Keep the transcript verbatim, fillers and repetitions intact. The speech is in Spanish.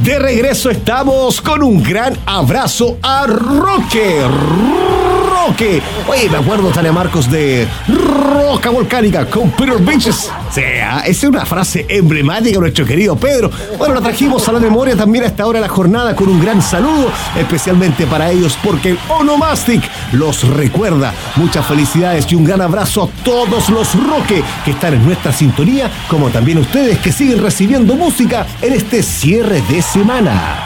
De regreso estamos con un gran abrazo a Roque. Roque. Oye, me acuerdo, Tania Marcos, de Roca Volcánica con Peter Benches. Sí, esa es una frase emblemática de nuestro querido Pedro. Bueno, la trajimos a la memoria también a esta hora de la jornada con un gran saludo, especialmente para ellos, porque el Onomastic los recuerda. Muchas felicidades y un gran abrazo a todos los Roque que están en nuestra sintonía, como también ustedes que siguen recibiendo música en este cierre de semana.